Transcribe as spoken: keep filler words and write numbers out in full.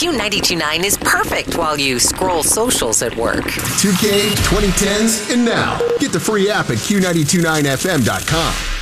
Q ninety-two point nine is perfect while you scroll socials at work. two K, twenty tens, and now. Get the free app at Q nine two nine F M dot com.